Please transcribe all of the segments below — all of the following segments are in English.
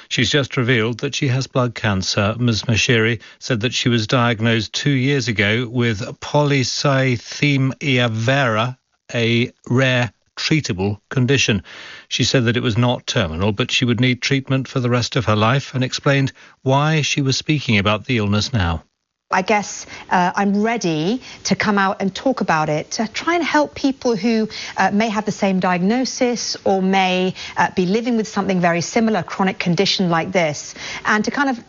She's just revealed that she has blood cancer. Ms. Moshiri said that she was diagnosed 2 years ago with polycythemia vera, a rare treatable condition. She said that it was not terminal, but she would need treatment for the rest of her life, and explained why she was speaking about the illness now. I guess I'm ready to come out and talk about it, to try and help people who may have the same diagnosis or may be living with something very similar, a chronic condition like this, and to kind of,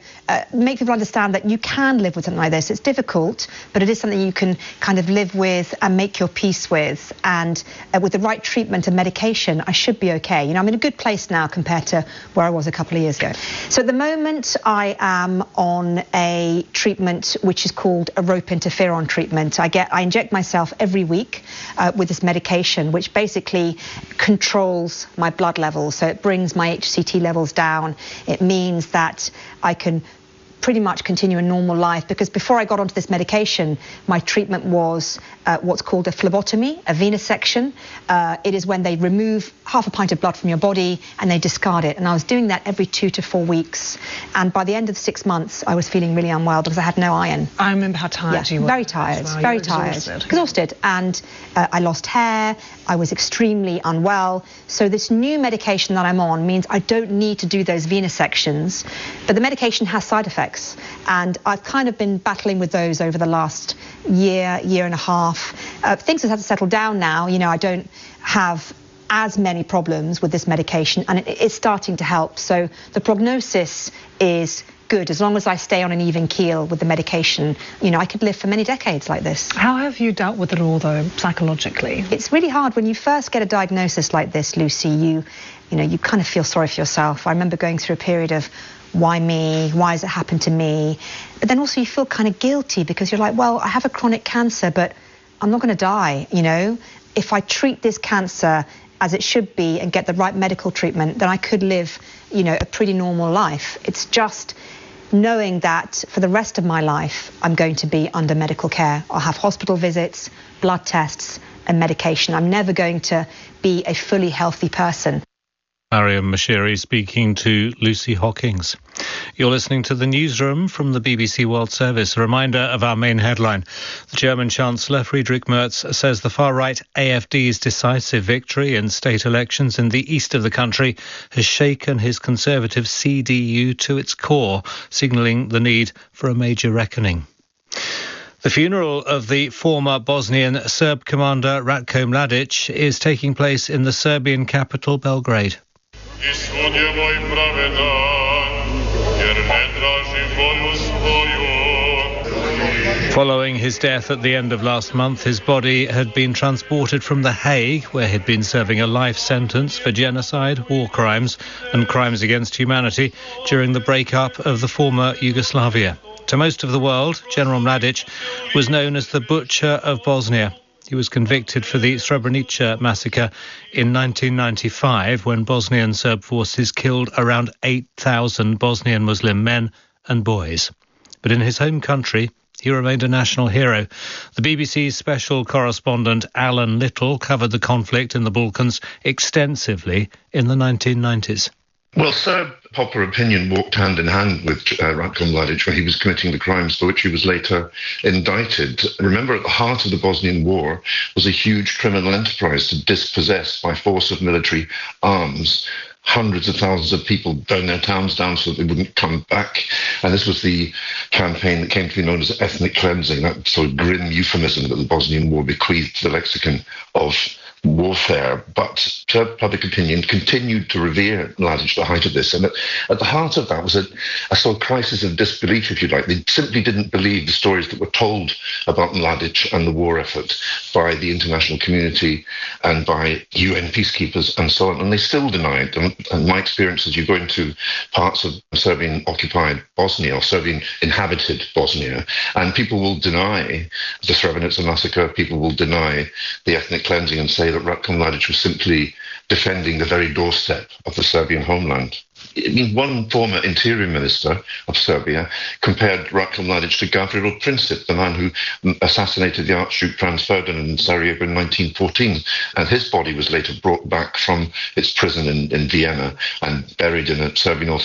make people understand that you can live with something like this. It's difficult, but it is something you can kind of live with and make your peace with. And with the right treatment and medication, I should be okay. I'm in a good place now compared to where I was a couple of years ago. So at the moment, I am on a treatment which is called a rope interferon treatment. I inject myself every week with this medication, which basically controls my blood levels. So it brings my HCT levels down. It means that I can pretty much continue a normal life, because before I got onto this medication, my treatment was what's called a phlebotomy, a venesection. It is when they remove half a pint of blood from your body and they discard it. And I was doing that every 2 to 4 weeks. And by the end of the 6 months, I was feeling really unwell because I had no iron. I remember how tired you were. Very tired, very tired. Exhausted. And I lost hair. I was extremely unwell. So this new medication that I'm on means I don't need to do those venesections. But the medication has side effects. And I've kind of been battling with those over the last year and a half. Things have had to settle down now. I don't have as many problems with this medication, and it's starting to help. So the prognosis is good. As long as I stay on an even keel with the medication, I could live for many decades like this. How have you dealt with it all, though, psychologically? It's really hard when you first get a diagnosis like this, Lucy. You kind of feel sorry for yourself. I remember going through a period of, why me? Why has it happened to me? But then also you feel kind of guilty because you're like, well, I have a chronic cancer, but I'm not going to die, If I treat this cancer as it should be and get the right medical treatment, then I could live, a pretty normal life. It's just knowing that for the rest of my life, I'm going to be under medical care. I'll have hospital visits, blood tests and medication. I'm never going to be a fully healthy person. Mariam Moshiri speaking to Lucy Hockings. You're listening to the newsroom from the BBC World Service. A reminder of our main headline. The German Chancellor Friedrich Merz says the far-right AfD's decisive victory in state elections in the east of the country has shaken his conservative CDU to its core, signalling the need for a major reckoning. The funeral of the former Bosnian Serb commander Ratko Mladic is taking place in the Serbian capital, Belgrade. Following his death at the end of last month, his body had been transported from The Hague, where he'd been serving a life sentence for genocide, war crimes and crimes against humanity during the breakup of the former Yugoslavia. To most of the world, General Mladic was known as the Butcher of Bosnia. He was convicted for the Srebrenica massacre in 1995, when Bosnian Serb forces killed around 8,000 Bosnian Muslim men and boys. But in his home country, he remained a national hero. The BBC's special correspondent Alan Little covered the conflict in the Balkans extensively in the 1990s. Well, Serb popular opinion walked hand in hand with Ratko Mladic when he was committing the crimes for which he was later indicted. Remember, at the heart of the Bosnian War was a huge criminal enterprise to dispossess by force of military arms hundreds of thousands of people, burn their towns down so that they wouldn't come back. And this was the campaign that came to be known as ethnic cleansing, that sort of grim euphemism that the Bosnian War bequeathed to the lexicon of warfare. But Serb public opinion continued to revere Mladic at the height of this. And at the heart of that was a sort of crisis of disbelief, if you like. They simply didn't believe the stories that were told about Mladic and the war effort by the international community and by UN peacekeepers and so on. And they still denied. And my experience is you go into parts of Serbian-occupied Bosnia or Serbian-inhabited Bosnia, and people will deny the Srebrenica massacre, people will deny the ethnic cleansing and say that Ratko Mladic was simply defending the very doorstep of the Serbian homeland. I mean, one former interior minister of Serbia compared Ratko Mladic to Gavrilo Princip, the man who assassinated the Archduke Franz Ferdinand in Sarajevo in 1914. And his body was later brought back from its prison in Vienna and buried in a Serbian